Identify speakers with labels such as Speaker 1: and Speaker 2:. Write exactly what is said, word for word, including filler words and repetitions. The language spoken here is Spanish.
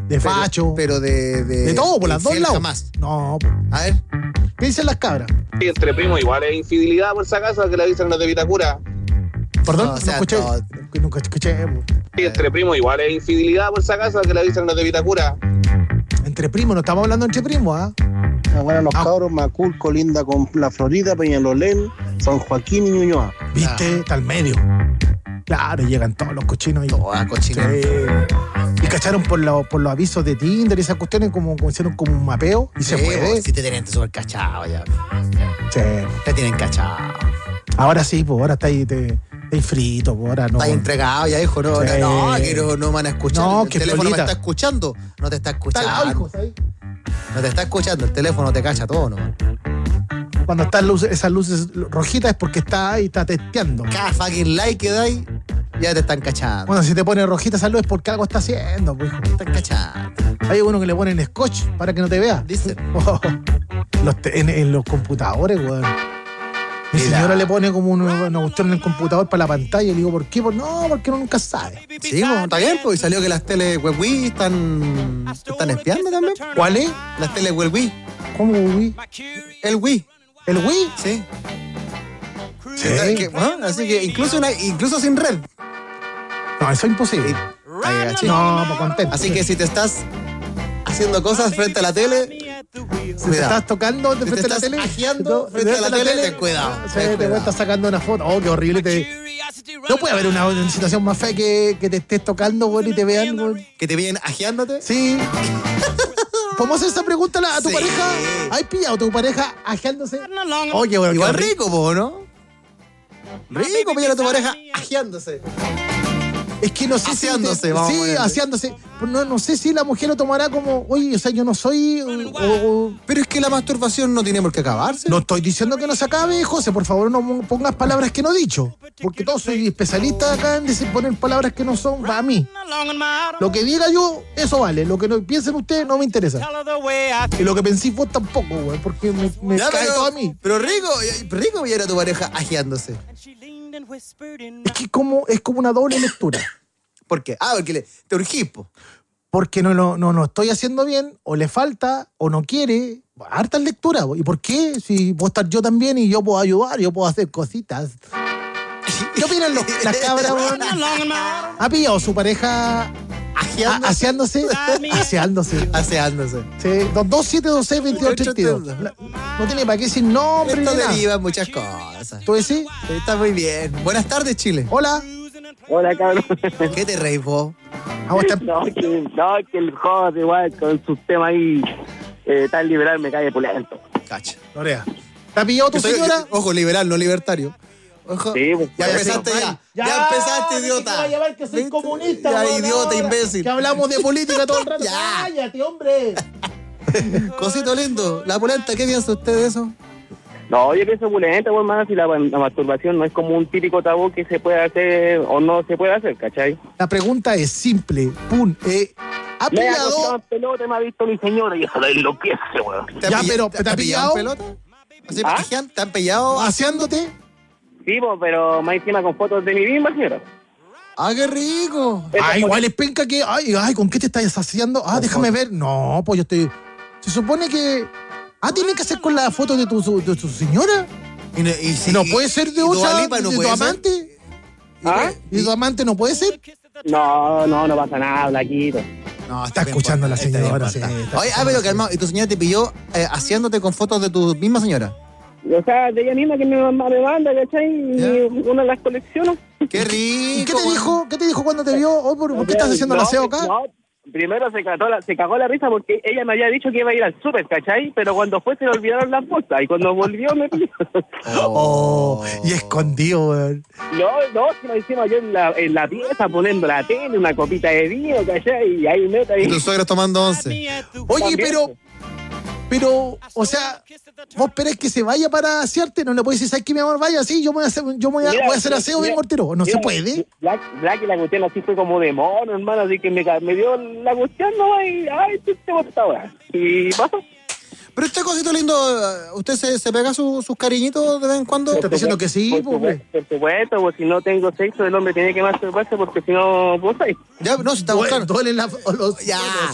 Speaker 1: de facho.
Speaker 2: Pero, pero de, de.
Speaker 1: De todo, por las dos lados.
Speaker 2: Jamás.
Speaker 1: No, po.
Speaker 2: A ver.
Speaker 1: ¿Qué dicen las cabras?
Speaker 3: Y entre primos igual es infidelidad por si acaso que le dicen los de Vitacura.
Speaker 1: Perdón,
Speaker 2: No,
Speaker 1: no,
Speaker 2: o sea,
Speaker 1: escuché.
Speaker 2: no.
Speaker 1: Nunca escuché. po.
Speaker 3: Y entre primos igual es infidelidad por si acaso que le dicen los de Vitacura.
Speaker 1: Entre primos, no estamos hablando entre primos, ¿ah?
Speaker 4: Ah, bueno, los
Speaker 1: Ah.
Speaker 4: cabros, Macul, colinda con La Florida, Peñalolén, San Joaquín y Ñuñoa.
Speaker 1: ¿Viste? Está al medio. Claro, llegan todos los cochinos ahí.
Speaker 2: Toda cochina.
Speaker 1: Sí. Y cacharon por, lo- por los avisos de Tinder y esas cuestiones, como, como hicieron como un mapeo. Y se
Speaker 2: Sí,
Speaker 1: puede.
Speaker 2: vos, Si te tienen súper cachado ya.
Speaker 1: Sí.
Speaker 2: Te tienen cachado.
Speaker 1: Ahora sí, pues ahora está ahí, te, te frito, pues ahora no.
Speaker 2: Estás entregado ya, hijo. No,
Speaker 1: Sí.
Speaker 2: no, no, que no, no me van a escuchar.
Speaker 1: No,
Speaker 2: el
Speaker 1: que
Speaker 2: teléfono
Speaker 1: Florita.
Speaker 2: me está escuchando. No te está
Speaker 1: Está al lado,
Speaker 2: escuchando.
Speaker 1: hijos, ahí.
Speaker 2: No te está escuchando. El teléfono te cacha todo, ¿no?
Speaker 1: Cuando están luces, esas luces rojitas es porque está ahí, está testeando.
Speaker 2: Cada fucking like que dais, ya te están cachando.
Speaker 1: Bueno, si te pone rojita esa luz es porque algo está haciendo, pues, hijo.
Speaker 2: Te están cachando.
Speaker 1: Hay uno que le ponen scotch para que no te vea.
Speaker 2: Dicen.
Speaker 1: Oh, los te- en, en los computadores, weón. Mi
Speaker 2: Mira.
Speaker 1: señora le pone como una, una cuestión en el computador para la pantalla y le digo, ¿por qué? Pues no, porque uno nunca sabe.
Speaker 2: Sí, pues, está bien, pues. Y salió que las teles Huawei están. ¿te están espiando también?
Speaker 1: ¿Cuál es?
Speaker 2: Las teles Huawei.
Speaker 1: ¿Cómo, Wii?
Speaker 2: El Wii.
Speaker 1: ¿El Wii?
Speaker 2: Sí.
Speaker 1: Sí.
Speaker 2: Que, bueno, así que incluso, una, incluso sin red.
Speaker 1: No, eso es imposible.
Speaker 2: Ahí, gaché.
Speaker 1: No, pues contento.
Speaker 2: Así que si te estás haciendo cosas frente a la tele,
Speaker 1: si te
Speaker 2: cuidado.
Speaker 1: estás tocando de
Speaker 2: Si te
Speaker 1: frente a la
Speaker 2: estás
Speaker 1: tele,
Speaker 2: ajeando
Speaker 1: si
Speaker 2: frente
Speaker 1: te-
Speaker 2: a la tele, ten cuidado,
Speaker 1: Sí,
Speaker 2: ten
Speaker 1: te
Speaker 2: cuidado.
Speaker 1: estás sacando una foto. Oh, qué horrible. Te... No puede haber una, una situación más fea que, que te estés tocando, weón, y te vean, weón.
Speaker 2: que te vienen ajeándote.
Speaker 1: Sí. ¿Podemos hacer esa pregunta a la- a tu
Speaker 2: Sí.
Speaker 1: pareja? ¿Hay pillado tu pareja ajeándose? Oye, bueno,
Speaker 2: Igual
Speaker 1: qué
Speaker 2: rico, po, ¿no? Rico pillar a tu pareja ajeándose.
Speaker 1: Es que no sé
Speaker 2: Aseándose,
Speaker 1: si. te-
Speaker 2: vamos a
Speaker 1: sí,
Speaker 2: ponerle.
Speaker 1: aseándose. Pero No, no sé si la mujer lo tomará como, oye, o sea, yo no soy. o- o-
Speaker 2: Pero es que la masturbación no tiene por qué acabarse.
Speaker 1: no estoy diciendo que no se acabe, José. Por favor, no pongas palabras que no he dicho. Porque todos soy especialista acá en decir poner palabras que no son para mí. Lo que diga yo, eso vale. Lo que no piensen ustedes no me interesa. Y lo que pensé vos tampoco, güey. Porque me, me
Speaker 2: Ya,
Speaker 1: cae
Speaker 2: pero,
Speaker 1: todo a mí.
Speaker 2: pero rico, rico pillar a tu pareja ajeándose.
Speaker 1: Es que como, es como una doble lectura.
Speaker 2: ¿Por qué? Ah, porque le, te urgís, po.
Speaker 1: Porque no lo no, no estoy haciendo bien, o le falta, o no quiere. Hartas lecturas. ¿Y por qué? Si puedo estar yo también y yo puedo ayudar, yo puedo hacer cositas. ¿Qué opinan los, las cabras, weón? ¿Ha pillado su pareja
Speaker 2: Ajeándose.
Speaker 1: a- aseándose? Aseándose.
Speaker 2: Aseándose.
Speaker 1: Sí, dos siete dos seis veintiocho treinta y dos. La- No tiene para qué decir nombre
Speaker 2: Esto
Speaker 1: ni nada.
Speaker 2: deriva en muchas cosas.
Speaker 1: ¿Tú decís?
Speaker 2: Está muy bien. Buenas tardes, Chile.
Speaker 1: Hola.
Speaker 4: Hola, cabrón.
Speaker 2: ¿Qué te reís vos?
Speaker 1: Ah, vos estás-
Speaker 4: No, que, no, que el José igual con sus temas ahí eh, tan liberal me cae pulento.
Speaker 2: Cacha.
Speaker 1: Lorea. ¿Te ha pillado tu
Speaker 2: Yo soy-
Speaker 1: señora?
Speaker 2: Ojo, liberal, no libertario. Ojo.
Speaker 4: Sí, pues,
Speaker 2: ya
Speaker 4: pues,
Speaker 2: empezaste
Speaker 1: sí,
Speaker 2: ya.
Speaker 1: ya,
Speaker 2: Ya, empezaste,
Speaker 1: que te
Speaker 2: idiota.
Speaker 1: va a llevar que soy
Speaker 2: ¿Viste?
Speaker 1: comunista,
Speaker 2: Ya,
Speaker 1: weón,
Speaker 2: idiota,
Speaker 1: ahora,
Speaker 2: imbécil.
Speaker 1: Que hablamos de política todo el rato.
Speaker 2: Ya.
Speaker 1: Cállate, hombre.
Speaker 2: Cosito lindo. La polenta, ¿qué piensa usted de eso?
Speaker 4: No, yo pienso pulenta, pues, más si la, la masturbación no es como un típico tabú que se puede hacer o no se puede hacer, ¿cachai?
Speaker 1: La pregunta es simple. Pum. Eh, ¿Ha
Speaker 4: Me ha acostado
Speaker 1: pillado?
Speaker 4: en pelota, me ha visto mi señora y eso la enloquece, weón.
Speaker 2: ¿Te ha
Speaker 1: Ya,
Speaker 2: pilla-
Speaker 1: pero,
Speaker 2: ¿te,
Speaker 1: ¿te ha
Speaker 2: ha pillado en
Speaker 1: pillado?
Speaker 2: pelota? ¿Así,
Speaker 4: ¿Ah?
Speaker 2: pajean? ¿Te han pillado?
Speaker 1: ¿Aseándote?
Speaker 4: Sí, pues, pero más encima con fotos de mi misma señora.
Speaker 2: ¡Ah, qué rico!
Speaker 1: Ah, igual es penca que. Ay, ay, ¿con qué te estás haciendo? Ah, déjame ver. No, pues yo estoy. Se supone que. Ah, tiene que ser con la foto de tu, de tu señora.
Speaker 2: Y no, y si-
Speaker 1: No puede ser de
Speaker 2: y Dua
Speaker 1: otra.
Speaker 2: Lipa no
Speaker 1: de tu
Speaker 2: puede ser.
Speaker 1: amante.
Speaker 4: ¿Ah?
Speaker 1: ¿Y tu amante no puede ser?
Speaker 4: No, no, no pasa nada, Blaquito.
Speaker 2: No,
Speaker 1: Está
Speaker 2: bien
Speaker 1: escuchando a la
Speaker 2: portada, está bien
Speaker 1: señora,
Speaker 2: portada.
Speaker 1: sí, está
Speaker 2: Oye, ah,
Speaker 1: escuchando
Speaker 2: pero
Speaker 1: a la
Speaker 2: calmado. ¿Y tu señora te pilló eh, haciéndote con fotos de tu misma señora?
Speaker 4: O sea, de ella misma que mi mamá me manda, ¿cachai? Y
Speaker 2: Ya.
Speaker 4: una de las colecciones.
Speaker 2: ¡Qué rico!
Speaker 1: ¿Y qué te
Speaker 2: weón.
Speaker 1: dijo? ¿Qué te dijo cuando te vio? Oh, ¿por, por qué estás haciendo el
Speaker 4: No,
Speaker 1: aseo acá?
Speaker 4: No, primero se cagó, la, se cagó la risa porque ella me había dicho que iba a ir al súper, ¿cachai? Pero cuando fue se le olvidaron las bolsas y cuando volvió me pilló.
Speaker 1: Oh, y escondido, weón.
Speaker 4: No, no, si me encima yo en la, en la pieza poniendo la tele, una copita de vino, ¿cachai? Y ahí meta
Speaker 2: Y
Speaker 4: ahí.
Speaker 2: tus suegros tomando once.
Speaker 1: Oye,
Speaker 4: También.
Speaker 1: pero. Pero, o sea, vos esperés que se vaya para asearte, no le puedes decir, ¿sabes qué, mi amor? Vaya, sí, yo me voy a hacer, yo me voy a,
Speaker 4: Mira,
Speaker 1: voy a hacer
Speaker 4: mira,
Speaker 1: aseo bien
Speaker 4: mira,
Speaker 1: mortero. No se
Speaker 4: mira,
Speaker 1: puede.
Speaker 4: Black, Black y la cuestión así fue como de mono, hermano, así que me, ca- me dio la cuestión, no, y ay, tú te vas a ahora. Y pasó.
Speaker 2: Pero este cosito lindo, ¿usted se, se pega su- sus cariñitos de vez en cuando?
Speaker 1: Está diciendo que sí,
Speaker 4: por,
Speaker 1: pues, hombre.
Speaker 4: supuesto, por supuesto, pues si no tengo sexo, el hombre tiene que masturbarse porque si no, pues ahí.
Speaker 2: Ya, no, se está
Speaker 1: Duele-
Speaker 2: buscando.
Speaker 1: Duelen la- los-
Speaker 2: Ya.